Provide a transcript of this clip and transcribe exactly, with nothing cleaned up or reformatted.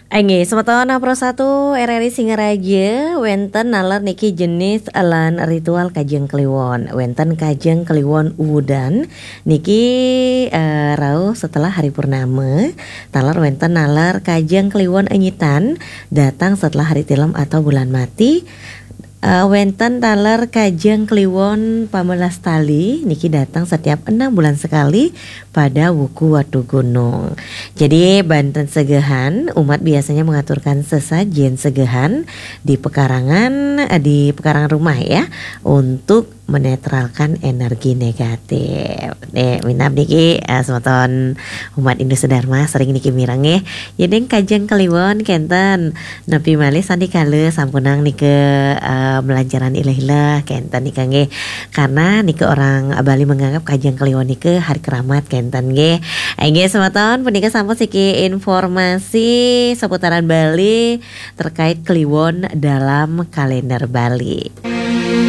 Engge, semeton pro satu R R I Singaraja wenten nalar niki jenis lan ritual kajeng kliwon. Wenten kajeng kliwon udan niki uh, rauh setelah hari purnama. Talar wenten nalar kajeng kliwon enyitan datang setelah hari tilam atau bulan mati. Uh, wenten talar kajeng kliwon pamelas tali niki datang setiap enam bulan sekali pada wuku watu gunung. Jadi Banten Segehan umat biasanya mengaturkan sesajen segehan di pekarangan eh, di pekarangan rumah ya untuk menetralkan energi negatif. Nih minap niki uh, semeton umat Indus Dharma sering niki mirang ya. Jadi kajeng kliwon kenten nepi malih sandi kale sampunang nike uh, melancaran ilah-ilah kenten nika nggih. Karena nike orang Bali menganggap kajeng kliwon nike hari keramat kenten nggih. Nggih semeton punika sampun siki informasi seputaran Bali terkait kliwon dalam kalender Bali.